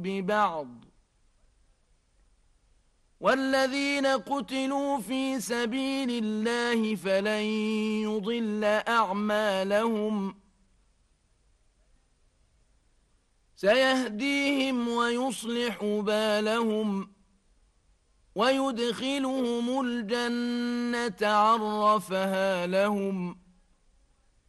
ببعض والذين قتلوا في سبيل الله فلن يضل أعمالهم سيهديهم ويصلح بالهم ويدخلهم الجنة عرفها لهم